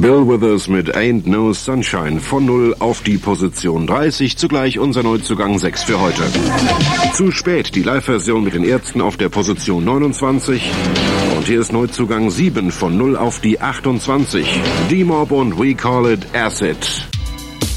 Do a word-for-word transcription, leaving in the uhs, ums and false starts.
Bill Withers mit Ain't No Sunshine von null auf die Position dreißig, zugleich unser Neuzugang sechs für heute. Zu spät, die Live-Version mit den Ärzten auf der Position neunundzwanzig. Und hier ist Neuzugang sieben von null auf die achtundzwanzig. D-Mob und We Call It Acid.